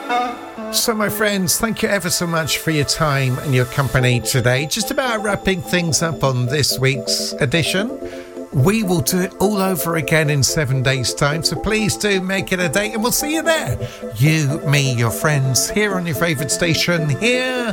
So, my friends, thank you ever so much for your time and your company today. Just about wrapping things up on this week's edition. We will do it all over again in 7 days' time, so please do make it a date and we'll see you there. You, me, your friends, here on your favourite station, here